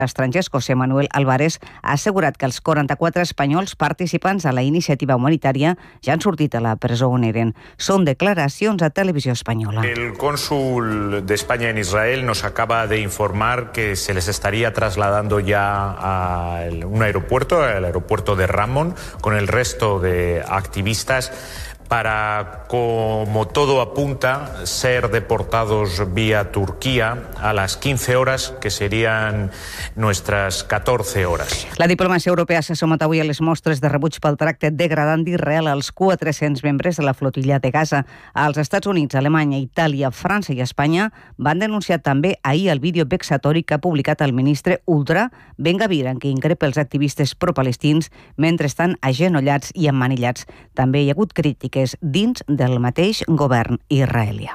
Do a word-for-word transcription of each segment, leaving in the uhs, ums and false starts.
estrangers, José Manuel Álvarez, ha assegurat que els quaranta-quatre espanyols participants a la iniciativa humanitària ja han sortit a la presó on eren. Són declaracions a Televisió Espanyola. El cónsul de España en Israel nos acaba de informar que se les estaría trasladando ya a un aeropuerto, al aeropuerto de Ramón, con el resto de activistas, para, como todo apunta, ser deportados vía Turquía a las quinze horas, que serían nuestras catorze horas. La diplomàcia europea se somet avui a les mostres de rebuig pel tracte degradant d'Israel als quatre-cents membres de la flotilla de Gaza. Els Estats Units, Alemanya, Itàlia, França i Espanya van denunciar també ahir el vídeo vexatori que ha publicat el ministre ultra Ben Gvir, en què increpa els activistes pro-palestins mentre estan agenollats i emmanillats. També hi ha hagut crítiques dins del mateix govern israelià.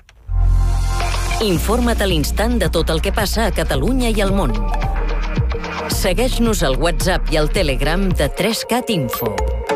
Informa't a l'instant de tot el que passa a Catalunya i al món. Segueix-nos al WhatsApp i al Telegram de tres cat Info.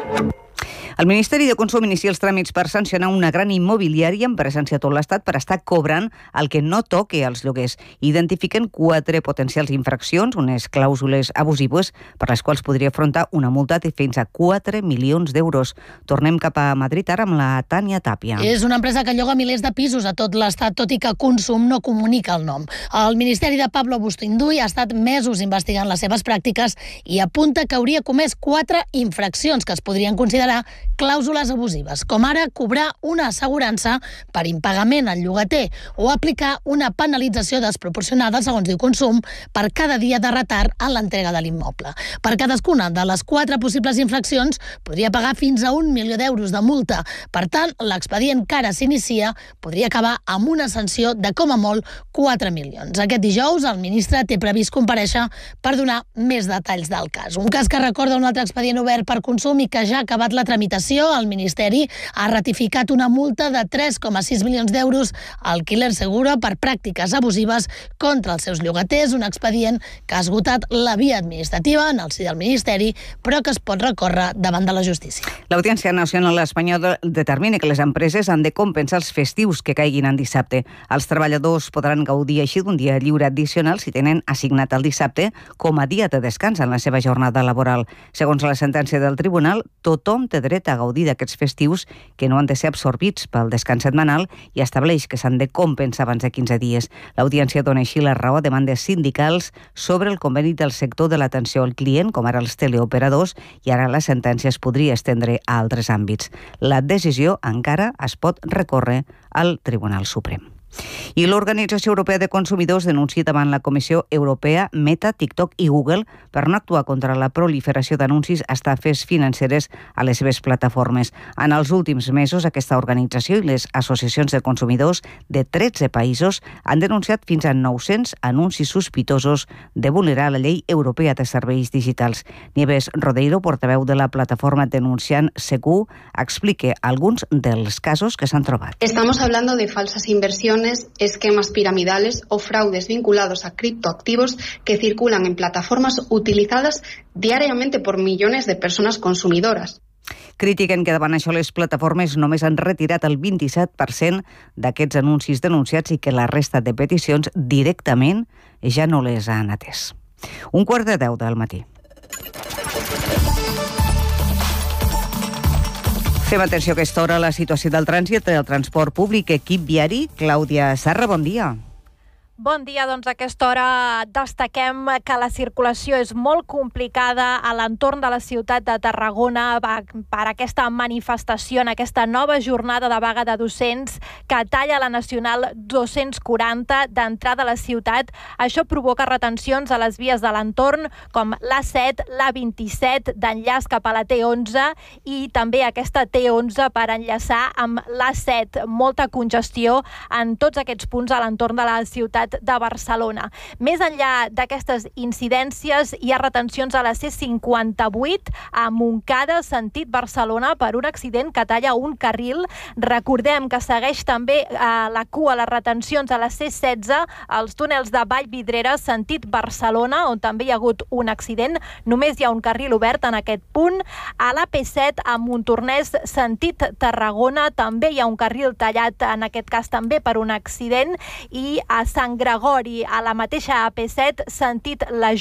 El Ministeri de Consum inicia els tràmits per sancionar una gran immobiliària amb presència a tot l'Estat per estar cobrant el que no toque als lloguers. Identifiquen quatre potencials infraccions, unes clàusules abusives per les quals podria afrontar una multa de fins a quatre milions d'euros. Tornem cap a Madrid ara amb la Tània Tàpia. És una empresa que lloga milers de pisos a tot l'Estat, tot i que Consum no comunica el nom. El Ministeri de Pablo Bustinduy ha estat mesos investigant les seves pràctiques i apunta que hauria comès quatre infraccions que es podrien considerar clàusules abusives, com ara cobrar una assegurança per impagament al llogater o aplicar una penalització desproporcionada, segons diu Consum, per cada dia de retard en l'entrega de l'immoble. Per cadascuna de les quatre possibles infraccions podria pagar fins a un milió d'euros de multa. Per tant, l'expedient que ara s'inicia podria acabar amb una sanció de com a molt quatre milions. Aquest dijous el ministre té previst comparèixer per donar més detalls del cas. Un cas que recorda un altre expedient obert per Consum i que ja ha acabat la tramitació. El Ministeri ha ratificat una multa de tres coma sis milions d'euros al Killer Segura per pràctiques abusives contra els seus llogaters, un expedient que ha esgotat la via administrativa en el si del Ministeri, però que es pot recórrer davant de la justícia. L'Audiència Nacional Espanyola determina que les empreses han de compensar els festius que caiguin en dissabte. Els treballadors podran gaudir així d'un dia lliure addicional si tenen assignat el dissabte com a dia de descans en la seva jornada laboral. Segons la sentència del tribunal, tothom té dret a gaudir d'aquests festius que no han de ser absorbits pel descans setmanal i estableix que s'han de compensar abans de quinze dies. L'Audiència dona així la raó a demandes sindicals sobre el conveni del sector de l'atenció al client, com ara els teleoperadors, i ara la sentència es podria estendre a altres àmbits. La decisió encara es pot recórrer al Tribunal Suprem. I l'Organització Europea de Consumidors denuncia davant la Comissió Europea Meta, TikTok i Google per no actuar contra la proliferació d'anuncis a estafes financeres a les seves plataformes. En els últims mesos, aquesta organització i les associacions de consumidors de tretze països han denunciat fins a nou-cents anuncis sospitosos de vulnerar la llei europea de serveis digitals. Nieves Rodeiro, portaveu de la plataforma denunciant Segur, explica alguns dels casos que s'han trobat. Estamos hablando de falsas inversiones, esquemas piramidales o fraudes vinculados a criptoactivos que circulan en plataformas utilizadas diariamente por millones de personas consumidoras. Critiquen que davant això les plataformes només han retirat el vint-i-set per cent d'aquests anuncis denunciats i que la resta de peticions directament ja no les han atès. Un quart de deu del matí. Fem atenció a aquesta hora a la situació del trànsit del transport públic. Equip viari, Clàudia Sarra, bon dia. Bon dia, doncs a aquesta hora destaquem que la circulació és molt complicada a l'entorn de la ciutat de Tarragona per aquesta manifestació en aquesta nova jornada de vaga de docents que talla la Nacional dos-cents quaranta d'entrada a la ciutat. Això provoca retencions a les vies de l'entorn com l'A set, l'A vint-i-set d'enllaç cap a la T onze i també aquesta T onze per enllaçar amb l'A set. Molta congestió en tots aquests punts a l'entorn de la ciutat de Barcelona. Més enllà d'aquestes incidències, hi ha retencions a la C cinquanta-vuit a Montcada, sentit Barcelona, per un accident que talla un carril. Recordem que segueix també a la cua les retencions a la C setze, als túnels de Vallvidrera, sentit Barcelona, on també hi ha hagut un accident. Només hi ha un carril obert en aquest punt. A l'A P set, a Montornès, sentit Tarragona, també hi ha un carril tallat, en aquest cas també per un accident. I a Sant Sant Gregori, a la mateixa A P set, sentit la